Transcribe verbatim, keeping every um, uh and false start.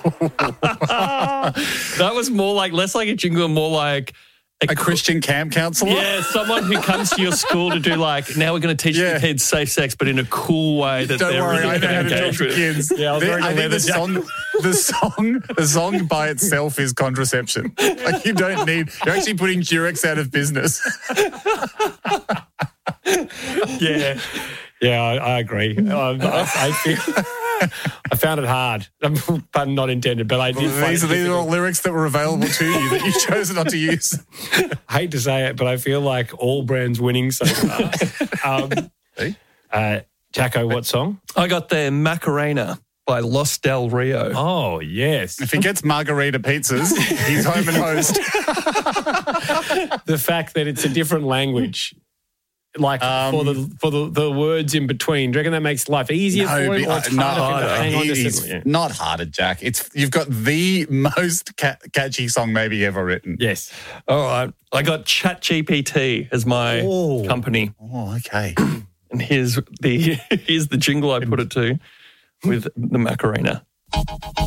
That was more like, less like a jingle, more like a, a Christian camp counselor? Yeah, someone who comes to your school to do like, now we're going to teach yeah. the kids safe sex, but in a cool way that Don't they're worry, really I know how to talk engage to with. kids. Yeah, I was wearing I a think leather the song, the song, the song by itself is contraception. Like you don't need. You're actually putting Durex out of business. yeah, yeah, I, I agree. I, I, I feel. I found it hard, pun not intended, but I did. Well, these are these are all lyrics that were available to you that you chose not to use. I hate to say it, but I feel like all brands winning so far. um, uh, Jacko, what song? I got the Macarena by Los Del Rio. Oh, yes. If he gets margarita pizzas, he's home and host. The fact that it's a different language. Like um, for the for the, the words in between, do you reckon that makes life easier no, for him? Be, or it's no, harder? no, Hang on he, to he's something, yeah. not harder, Jack. It's you've got the most ca- catchy song maybe ever written. Yes. All right. I got ChatGPT as my oh. company. Oh, okay. And here's the here's the jingle I put it to with the Macarena.